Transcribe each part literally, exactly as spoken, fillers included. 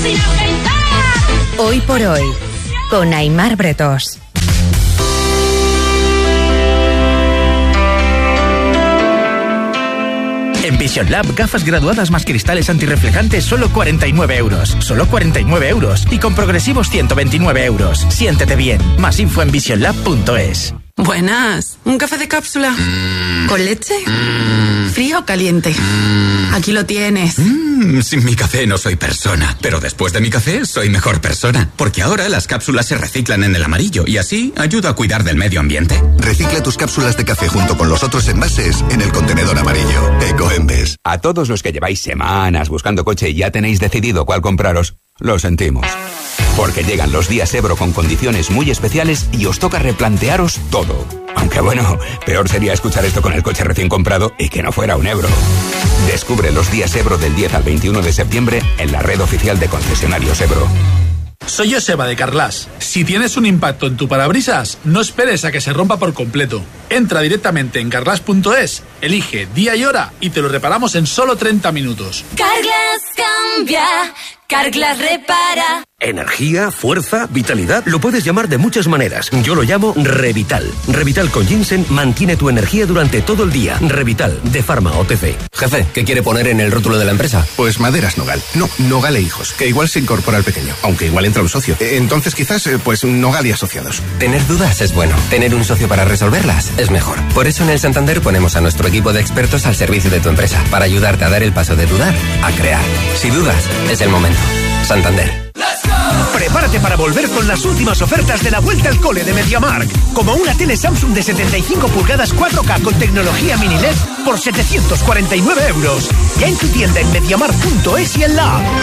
sin afeitar. Hoy por hoy, con Aimar Bretos. En Vision Lab, gafas graduadas más cristales antirreflejantes, solo cuarenta y nueve euros. Solo cuarenta y nueve euros. Y con progresivos ciento veintinueve euros. Siéntete bien. Más info en vision lab punto es. Buenas. ¿Un café de cápsula? Mm. ¿Con leche? Mm. ¿Frío o caliente? Mm. Aquí lo tienes. Mm, sin mi café no soy persona, pero después de mi café soy mejor persona, porque ahora las cápsulas se reciclan en el amarillo y así ayuda a cuidar del medio ambiente. Recicla tus cápsulas de café junto con los otros envases en el contenedor amarillo. Ecoembes. A todos los que lleváis semanas buscando coche y ya tenéis decidido cuál compraros, lo sentimos. Porque llegan los días Ebro con condiciones muy especiales y os toca replantearos todo. Aunque bueno, peor sería escuchar esto con el coche recién comprado y que no fuera un Ebro. Descubre los días Ebro del diez al veintiuno de septiembre en la red oficial de concesionarios Ebro. Soy Joseba de Carglass. Si tienes un impacto en tu parabrisas, no esperes a que se rompa por completo. Entra directamente en carglass punto es, elige día y hora y te lo reparamos en solo treinta minutos. Carglass cambia, Carglass repara. Energía, fuerza, vitalidad, lo puedes llamar de muchas maneras. Yo lo llamo Revital. Revital con ginseng mantiene tu energía durante todo el día. Revital, de Pharma O T C. Jefe, ¿qué quiere poner en el rótulo de la empresa? Pues Maderas Nogal. No, Nogal e Hijos, que igual se incorpora al pequeño, aunque igual entra un socio. Entonces quizás, pues Nogal y Asociados. Tener dudas es bueno. Tener un socio para resolverlas es mejor. Por eso en el Santander ponemos a nuestro equipo de expertos al servicio de tu empresa, para ayudarte a dar el paso de dudar a crear. Si dudas, es el momento. Santander. Prepárate para volver con las últimas ofertas de la vuelta al cole de MediaMarkt. Como una tele Samsung de setenta y cinco pulgadas cuatro K con tecnología mini L E D por setecientos cuarenta y nueve euros. Ya en tu tienda en mediamarkt punto es y en la app.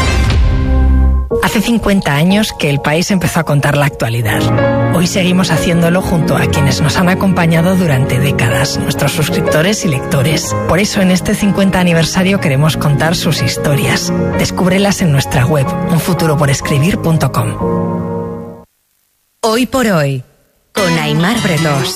Hace cincuenta años que el país empezó a contar la actualidad. Hoy seguimos haciéndolo junto a quienes nos han acompañado durante décadas, nuestros suscriptores y lectores. Por eso en este cincuenta aniversario queremos contar sus historias. Descúbrelas en nuestra web, un futuro por escribir punto com. Hoy por hoy, con Aimar Bretos.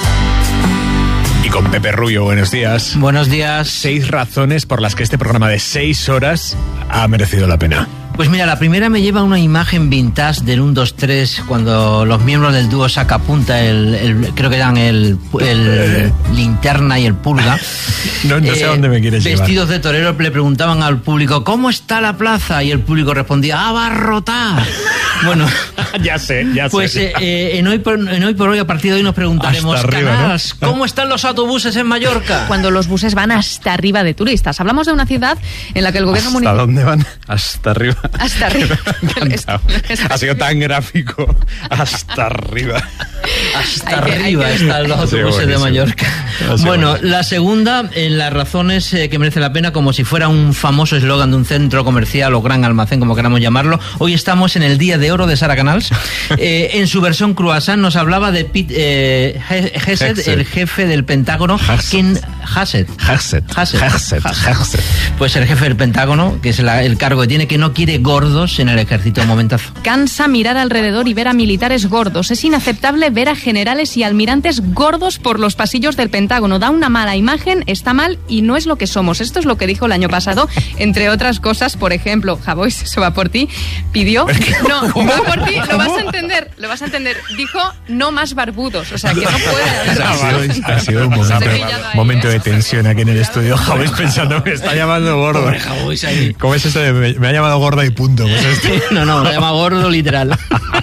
Y con Pepe Rubio, buenos días. Buenos días. Seis razones por las que este programa de seis horas ha merecido la pena. Pues mira, la primera me lleva una imagen vintage del uno, dos, tres, cuando los miembros del dúo Sacapunta, el, el, creo que eran el, el Linterna y el Pulga. No, no sé eh, a dónde me quieres vestidos llevar. Vestidos de torero le preguntaban al público, ¿cómo está la plaza? Y el público respondía, ¡abarrotar! Bueno, ya sé, ya pues, sé. Pues eh, en, hoy por, en hoy por hoy, a partir de hoy nos preguntaremos, hasta arriba, Canals, ¿no? ¿cómo están los autobuses en Mallorca? Cuando los buses van hasta arriba de turistas. Hablamos de una ciudad en la que el gobierno municipal... ¿Hasta dónde van? Hasta arriba. Hasta arriba. Ha sido tan gráfico. Hasta arriba. Hasta arriba están los autobuses de Mallorca. Bueno, buenísimo. La segunda, en las razones eh, que merece la pena, como si fuera un famoso eslogan de un centro comercial o gran almacén, como queramos llamarlo. Hoy estamos en el Día de Oro de Sara Canals. Eh, en su versión croissant nos hablaba de Pete eh, Hegseth, el jefe del Pentágono. Hassett. Hassett. Hassett. Hassett. Pues el jefe del Pentágono, que es la, el cargo que tiene, que no quiere gordos en el ejército. Un momentazo. Cansa mirar alrededor y ver a militares gordos. Es inaceptable ver a generales y almirantes gordos por los pasillos del Pentágono. Da una mala imagen, está mal y no es lo que somos. Esto es lo que dijo el año pasado. Entre otras cosas, por ejemplo, Javois, eso va por ti, pidió... No, va por ti, lo vas a entender, lo vas a entender. Dijo, no más barbudos. O sea, que no puede... Ha sido, ha sido un momento, momento de tensión aquí en el estudio. Javois pensando, me está llamando gordo. ¿Cómo es eso de me, me ha llamado gorda y punto? Pues esto. No, no, me llama gordo literal.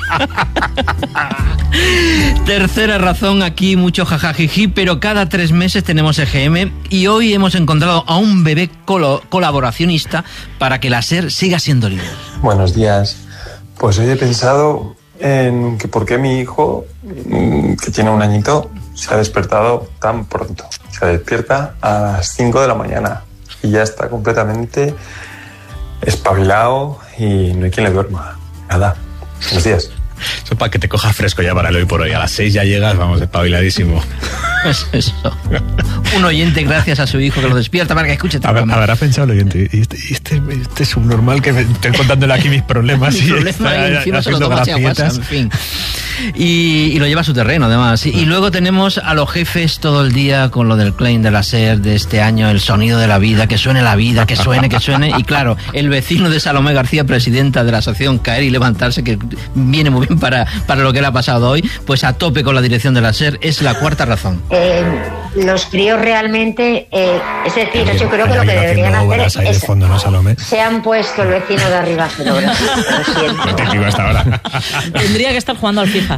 Tercera razón, aquí mucho jajajiji, pero cada tres meses tenemos E G M y hoy hemos encontrado a un bebé colo- colaboracionista para que la SER siga siendo líder. Buenos días. Pues hoy he pensado en que por qué mi hijo, que tiene un añito, se ha despertado tan pronto. Se despierta a las cinco de la mañana y ya está completamente espabilado y no hay quien le duerma. Nada. Buenos días. Eso para que te cojas fresco ya para el hoy por hoy. A las seis ya llegas, vamos, espabiladísimo. Es eso. Un oyente gracias a su hijo que lo despierta para que escuche tu programa. Habrá pensado el oyente, este, este, este es un normal que me estoy contándole aquí mis problemas. mis y problemas está, y encima ya, se lo toma hacia WhatsApp, en fin. Y, y lo lleva a su terreno, además. Y luego tenemos a los jefes todo el día con lo del claim de la SER de este año, el sonido de la vida, que suene la vida, que suene, que suene. Y claro, el vecino de Salomé García, presidenta de la asociación Caer y Levantarse, que viene muy bien para, para lo que le ha pasado hoy, pues a tope con la dirección de la SER, es la cuarta razón. Eh, los críos realmente, eh, es decir, yo creo que lo que deberían hacer es, ahí de fondo, ¿no, Salomé? se han puesto el vecino de arriba a hacer obras. Lo siento. No te digo hasta ahora. Tendría que estar jugando al FIFA.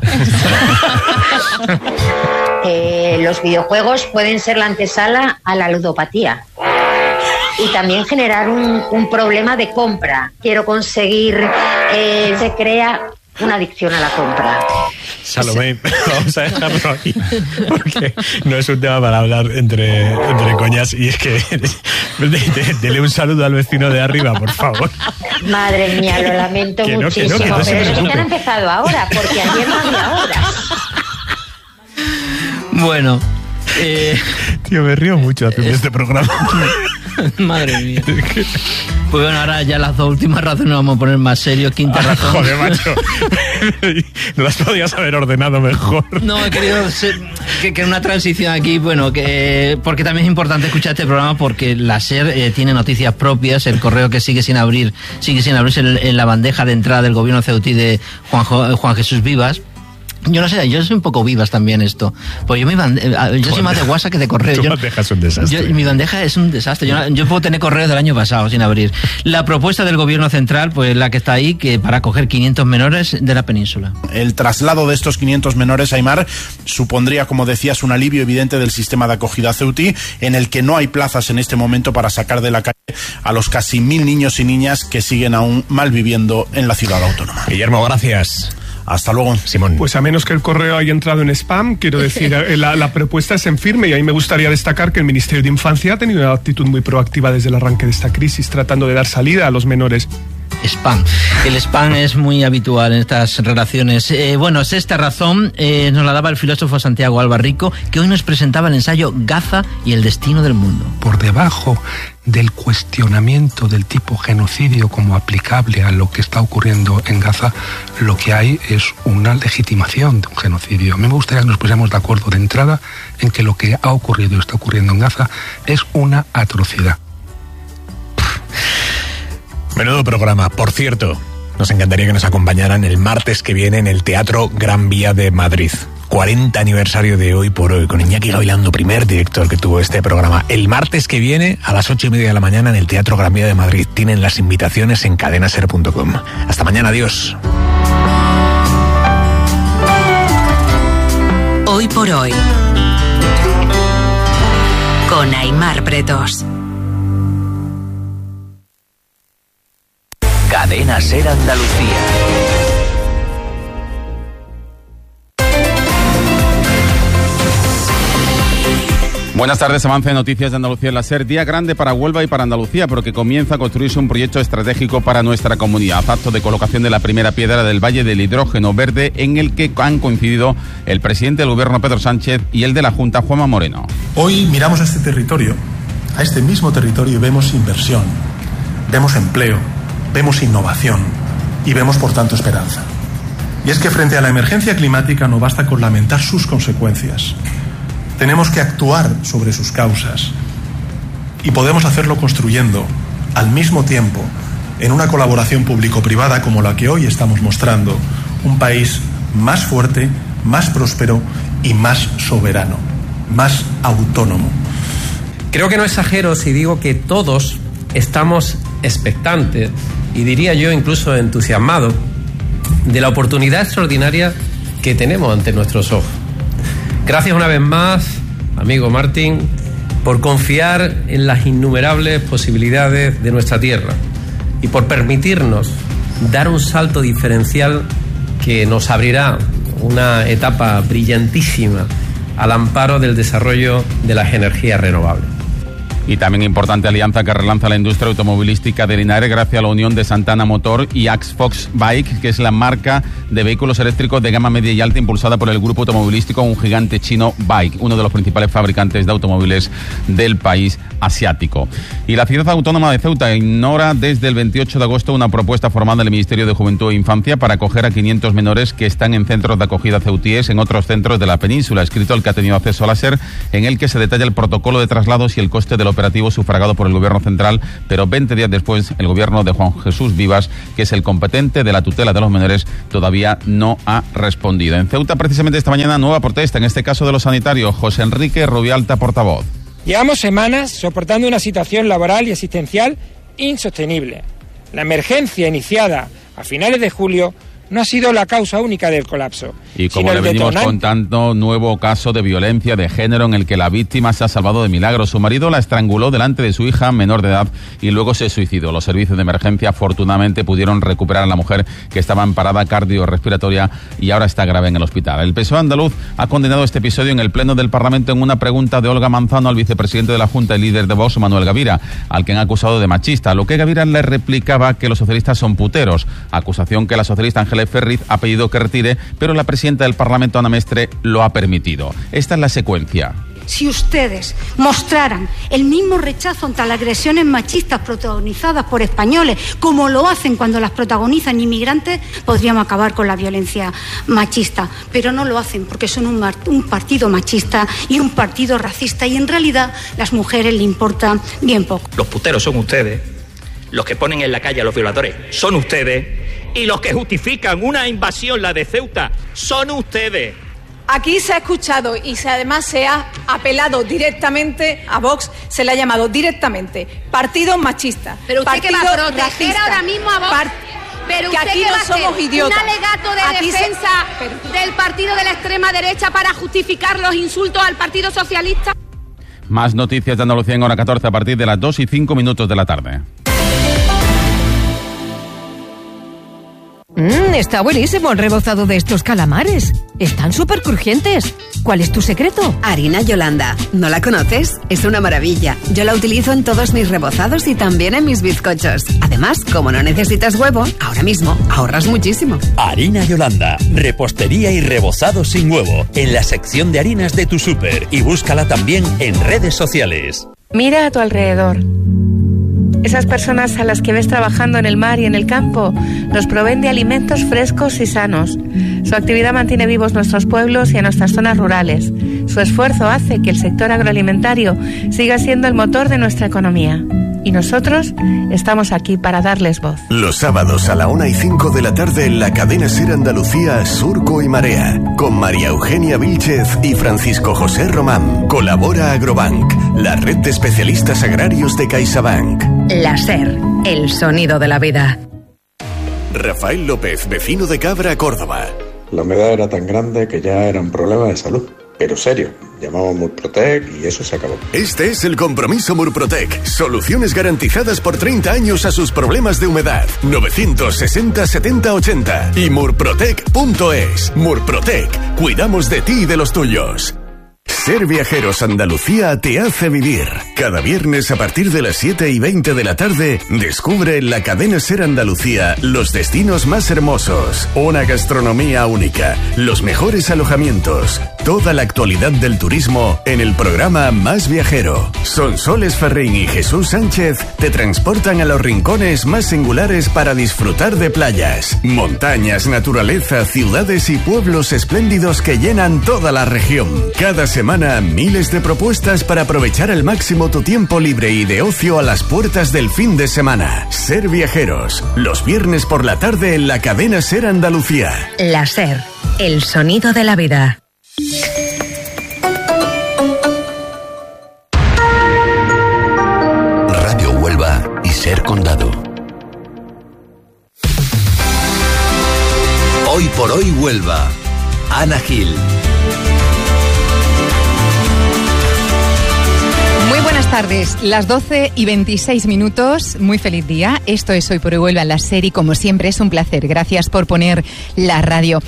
Eh, los videojuegos pueden ser la antesala a la ludopatía y también generar un, un problema de compra. Quiero conseguir, eh, se crea una adicción a la compra. Salomé, vamos a dejarlo aquí, porque no es un tema para hablar entre, entre coñas, y es que de, de, dele un saludo al vecino de arriba, por favor. Madre mía, lo lamento que no, muchísimo, que no, que no pero es que preocupe. han empezado ahora, porque ayer no había horas. Bueno, eh... tío, me río mucho haciendo este programa. Madre mía. Pues bueno, ahora ya las dos últimas razones nos vamos a poner más serios. Quinta Ay, razón. joder, macho. No las podías haber ordenado mejor. No, he querido ser, que, que una transición aquí, bueno, que porque también es importante escuchar este programa porque la SER eh, tiene noticias propias, el correo que sigue sin abrir, sigue sin abrirse en, en la bandeja de entrada del gobierno ceutí de Juan, Juan Jesús Vivas. Yo no sé, yo soy un poco Vivas también esto. Pues yo mi bande- yo soy más de WhatsApp que de correo. Tu Yo- bandeja es un desastre. Yo, mi bandeja es un desastre. Yo, no- yo puedo tener correos del año pasado sin abrir. La propuesta del gobierno central, pues la que está ahí, que para acoger quinientos menores de la península. El traslado de estos quinientos menores, Aimar, supondría, como decías, un alivio evidente del sistema de acogida ceutí, en el que no hay plazas en este momento para sacar de la calle a los casi mil niños y niñas que siguen aún malviviendo en la ciudad autónoma. Guillermo, gracias. Hasta luego. Simón. Pues a menos que el correo haya entrado en spam, quiero decir, la, la propuesta es en firme y ahí me gustaría destacar que el Ministerio de Infancia ha tenido una actitud muy proactiva desde el arranque de esta crisis, tratando de dar salida a los menores. Spam. El spam es muy habitual en estas relaciones. Eh, bueno, sexta razón eh, nos la daba el filósofo Santiago Albarrico, que hoy nos presentaba el ensayo Gaza y el destino del mundo. Por debajo del cuestionamiento del tipo genocidio como aplicable a lo que está ocurriendo en Gaza, lo que hay es una legitimación de un genocidio. A mí me gustaría que nos pusiéramos de acuerdo de entrada en que lo que ha ocurrido y está ocurriendo en Gaza es una atrocidad. Menudo programa. Por cierto, nos encantaría que nos acompañaran el martes que viene en el Teatro Gran Vía de Madrid. cuarenta aniversario de Hoy por Hoy, con Iñaki Gavilando, primer director que tuvo este programa. El martes que viene, a las ocho y media de la mañana, en el Teatro Gran Vía de Madrid. Tienen las invitaciones en cadena ser punto com. Hasta mañana, adiós. Hoy por Hoy. Con Aimar Bretos. Cadena Ser Andalucía. Buenas tardes, avance de noticias de Andalucía en la SER. Día grande para Huelva y para Andalucía, porque comienza a construirse un proyecto estratégico para nuestra comunidad. Acto de colocación de la primera piedra del Valle del Hidrógeno Verde, en el que han coincidido el presidente del gobierno Pedro Sánchez y el de la Junta Juanma Moreno. Hoy miramos a este territorio, a este mismo territorio, y vemos inversión, vemos empleo, vemos innovación y vemos, por tanto, esperanza. Y es que frente a la emergencia climática no basta con lamentar sus consecuencias. Tenemos que actuar sobre sus causas y podemos hacerlo construyendo, al mismo tiempo, en una colaboración público-privada como la que hoy estamos mostrando, un país más fuerte, más próspero y más soberano, más autónomo. Creo que no exagero si digo que todos estamos expectantes, y diría yo incluso entusiasmados, de la oportunidad extraordinaria que tenemos ante nuestros ojos. Gracias una vez más, amigo Martín, por confiar en las innumerables posibilidades de nuestra tierra y por permitirnos dar un salto diferencial que nos abrirá una etapa brillantísima al amparo del desarrollo de las energías renovables. Y también importante alianza que relanza la industria automovilística de Linares gracias a la unión de Santana Motor y Axfox Bike, que es la marca de vehículos eléctricos de gama media y alta impulsada por el grupo automovilístico Un Gigante Chino Bike, uno de los principales fabricantes de automóviles del país asiático. Y la ciudad autónoma de Ceuta ignora desde el veintiocho de agosto una propuesta formada en el Ministerio de Juventud e Infancia para acoger a quinientos menores que están en centros de acogida ceutíes en otros centros de la península, escrito al que ha tenido acceso a la SER, en el que se detalla el protocolo de traslados y el coste del operativo sufragado por el Gobierno central, pero veinte días después el Gobierno de Juan Jesús Vivas, que es el competente de la tutela de los menores, todavía no ha respondido. En Ceuta, precisamente esta mañana, nueva protesta, en este caso de los sanitarios. José Enrique Rubialta, portavoz. Llevamos semanas soportando una situación laboral y asistencial insostenible. La emergencia iniciada a finales de julio no ha sido la causa única del colapso. Y como le venimos detonante... contando, nuevo caso de violencia de género en el que la víctima se ha salvado de milagro. Su marido la estranguló delante de su hija menor de edad y luego se suicidó. Los servicios de emergencia afortunadamente pudieron recuperar a la mujer, que estaba en parada cardiorrespiratoria y ahora está grave en el hospital. El P S O E andaluz ha condenado este episodio en el Pleno del Parlamento en una pregunta de Olga Manzano al vicepresidente de la Junta y líder de Vox, Manuel Gavira, al que han acusado de machista. A lo que Gavira le replicaba que los socialistas son puteros, acusación que la socialista Ángeles Ferriz ha pedido que retire, pero la presidenta del Parlamento, Ana Mestre, lo ha permitido. Esta es la secuencia. Si ustedes mostraran el mismo rechazo ante las agresiones machistas protagonizadas por españoles, como lo hacen cuando las protagonizan inmigrantes, podríamos acabar con la violencia machista. Pero no lo hacen porque son un, un partido machista y un partido racista, y en realidad las mujeres le importan bien poco. Los puteros son ustedes, los que ponen en la calle a los violadores son ustedes, y los que justifican una invasión, la de Ceuta, son ustedes. Aquí se ha escuchado y se, además se ha apelado directamente a Vox, se le ha llamado directamente partido machista. Pero usted partido que va a proteger racista, ahora mismo a Vox. Par- Pero que usted aquí que no va a somos hacer idiotas. un alegato de Aquí defensa se... del partido de la extrema derecha para justificar los insultos al Partido Socialista. Más noticias de Andalucía en hora catorce a partir de las dos y cinco minutos de la tarde. Mmm, está buenísimo el rebozado de estos calamares. Están súper crujientes. ¿Cuál es tu secreto? Harina Yolanda. ¿No la conoces? Es una maravilla. Yo la utilizo en todos mis rebozados y también en mis bizcochos. Además, como no necesitas huevo, ahora mismo ahorras muchísimo. Harina Yolanda. Repostería y rebozado sin huevo. En la sección de harinas de tu súper. Y búscala también en redes sociales. Mira a tu alrededor. Esas personas a las que ves trabajando en el mar y en el campo nos proveen de alimentos frescos y sanos. Su actividad mantiene vivos nuestros pueblos y a nuestras zonas rurales. Su esfuerzo hace que el sector agroalimentario siga siendo el motor de nuestra economía. Y nosotros estamos aquí para darles voz. Los sábados a la una y cinco de la tarde en la cadena SER Andalucía, Surco y Marea, con María Eugenia Vílchez y Francisco José Román. Colabora Agrobank, la red de especialistas agrarios de CaixaBank. La SER, el sonido de la vida. Rafael López, vecino de Cabra, Córdoba. La humedad era tan grande que ya era un problema de salud. Pero serio, llamamos Murprotec y eso se acabó. Este es el compromiso Murprotec. Soluciones garantizadas por treinta años a sus problemas de humedad. novecientos sesenta setenta ochenta y murprotec punto es. Murprotec. Cuidamos de ti y de los tuyos. Ser Viajeros Andalucía te hace vivir. Cada viernes a partir de las siete y veinte de la tarde, descubre en la cadena SER Andalucía los destinos más hermosos, una gastronomía única, los mejores alojamientos, toda la actualidad del turismo en el programa Más Viajero. Sonsoles Ferrín y Jesús Sánchez te transportan a los rincones más singulares para disfrutar de playas, montañas, naturaleza, ciudades y pueblos espléndidos que llenan toda la región. Cada semana, miles de propuestas para aprovechar al máximo tu tiempo libre y de ocio a las puertas del fin de semana. Ser Viajeros, los viernes por la tarde en la cadena SER Andalucía. La SER, el sonido de la vida. Radio Huelva y SER Condado. Hoy por hoy Huelva. Ana Gil. Muy buenas tardes, las doce y veintiséis minutos, muy feliz día. Esto es Hoy por Hoy Huelva en la SER y como siempre es un placer. Gracias por poner la radio.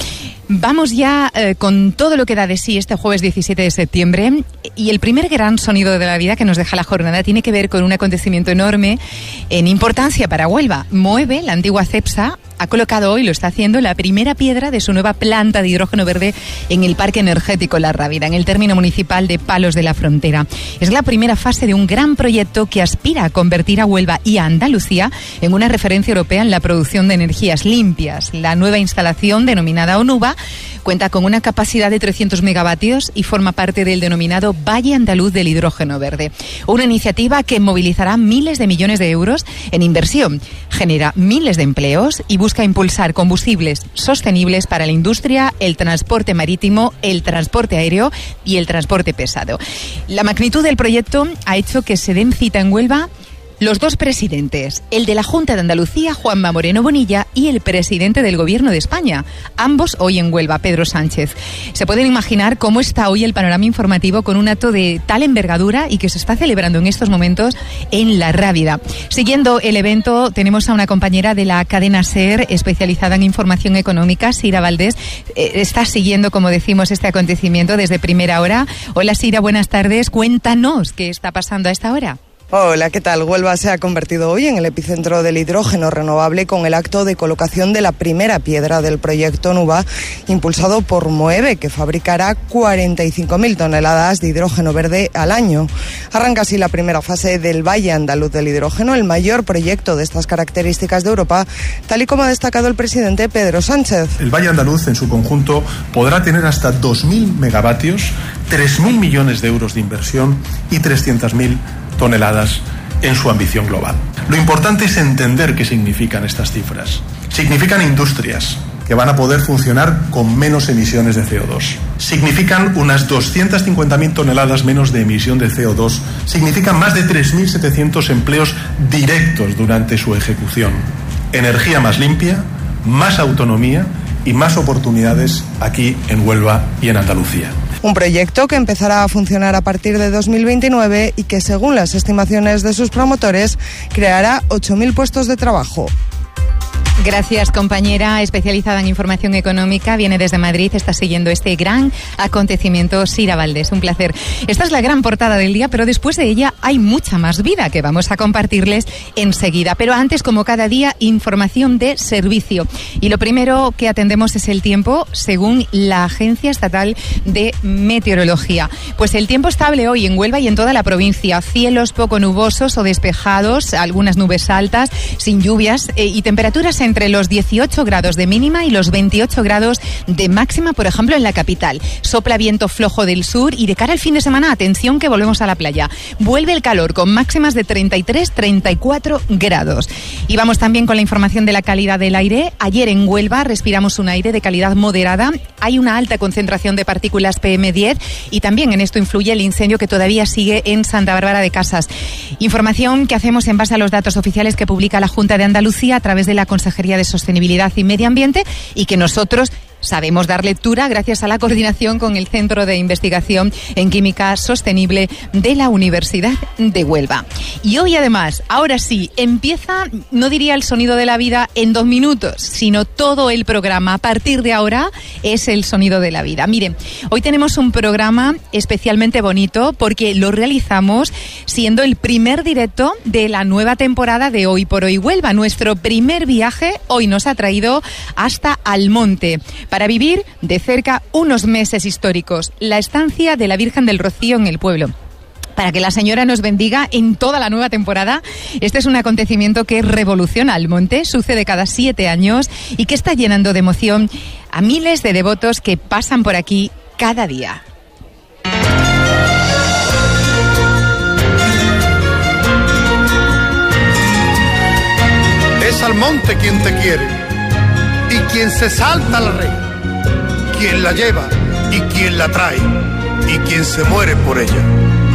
Vamos ya eh, con todo lo que da de sí este jueves diecisiete de septiembre, y el primer gran sonido de la vida que nos deja la jornada tiene que ver con un acontecimiento enorme en importancia para Huelva. Moeve, la antigua Cepsa, ha colocado hoy, lo está haciendo, la primera piedra de su nueva planta de hidrógeno verde en el Parque Energético La Rábida, en el término municipal de Palos de la Frontera. Es la primera fase de un gran proyecto que aspira a convertir a Huelva y a Andalucía en una referencia europea en la producción de energías limpias. La nueva instalación, denominada ONUVA, cuenta con una capacidad de trescientos megavatios y forma parte del denominado Valle Andaluz del Hidrógeno Verde. Una iniciativa que movilizará miles de millones de euros en inversión, genera miles de empleos y busca impulsar combustibles sostenibles para la industria, el transporte marítimo, el transporte aéreo y el transporte pesado. La magnitud del proyecto ha hecho que se den cita en Huelva los dos presidentes, el de la Junta de Andalucía, Juanma Moreno Bonilla, y el presidente del Gobierno de España, ambos hoy en Huelva, Pedro Sánchez. Se pueden imaginar cómo está hoy el panorama informativo con un acto de tal envergadura y que se está celebrando en estos momentos en La Rábida. Siguiendo el evento, tenemos a una compañera de la cadena SER, especializada en información económica, Sira Valdés. Eh, está siguiendo, como decimos, este acontecimiento desde primera hora. Hola, Sira, buenas tardes. Cuéntanos qué está pasando a esta hora. Hola, ¿qué tal? Huelva se ha convertido hoy en el epicentro del hidrógeno renovable con el acto de colocación de la primera piedra del proyecto ONUVA, impulsado por Moeve, que fabricará cuarenta y cinco mil toneladas de hidrógeno verde al año. Arranca así la primera fase del Valle Andaluz del Hidrógeno, el mayor proyecto de estas características de Europa, tal y como ha destacado el presidente Pedro Sánchez. El Valle Andaluz en su conjunto podrá tener hasta dos mil megavatios, tres mil millones de euros de inversión y trescientas mil toneladas en su ambición global. Lo importante es entender qué significan estas cifras. Significan industrias que van a poder funcionar con menos emisiones de C O dos. Significan unas doscientas cincuenta mil toneladas menos de emisión de C O dos. Significan más de tres mil setecientos empleos directos durante su ejecución. Energía más limpia, más autonomía y más oportunidades aquí en Huelva y en Andalucía. Un proyecto que empezará a funcionar a partir de dos mil veintinueve y que, según las estimaciones de sus promotores, creará ocho mil puestos de trabajo. Gracias, compañera especializada en información económica. Viene desde Madrid, está siguiendo este gran acontecimiento. Sira Valdés, un placer. Esta es la gran portada del día, pero después de ella hay mucha más vida que vamos a compartirles enseguida. Pero antes, como cada día, información de servicio. Y lo primero que atendemos es el tiempo, según la Agencia Estatal de Meteorología. Pues el tiempo estable hoy en Huelva y en toda la provincia. Cielos poco nubosos o despejados, algunas nubes altas, sin lluvias eh, y temperaturas en entre los dieciocho grados de mínima y los veintiocho grados de máxima, por ejemplo, en la capital. Sopla viento flojo del sur y de cara al fin de semana, atención que volvemos a la playa. Vuelve el calor con máximas de treinta y tres, treinta y cuatro grados. Y vamos también con la información de la calidad del aire. Ayer en Huelva respiramos un aire de calidad moderada. Hay una alta concentración de partículas P M diez y también en esto influye el incendio que todavía sigue en Santa Bárbara de Casas. Información que hacemos en base a los datos oficiales que publica la Junta de Andalucía a través de la Consejería de Sostenibilidad y Medio Ambiente y que nosotros sabemos dar lectura gracias a la coordinación con el Centro de Investigación en Química Sostenible de la Universidad de Huelva. Y hoy además, ahora sí, empieza, no diría el sonido de la vida en dos minutos, sino todo el programa. A partir de ahora es el sonido de la vida. Miren, hoy tenemos un programa especialmente bonito porque lo realizamos siendo el primer directo de la nueva temporada de Hoy por Hoy Huelva. Nuestro primer viaje hoy nos ha traído hasta Almonte para vivir de cerca unos meses históricos, la estancia de la Virgen del Rocío en el pueblo. Para que la señora nos bendiga en toda la nueva temporada. Este es un acontecimiento que revoluciona Almonte, sucede cada siete años y que está llenando de emoción a miles de devotos que pasan por aquí cada día. Es Almonte quien te quiere y quien se salta al rey, quien la lleva y quien la trae y quien se muere por ella.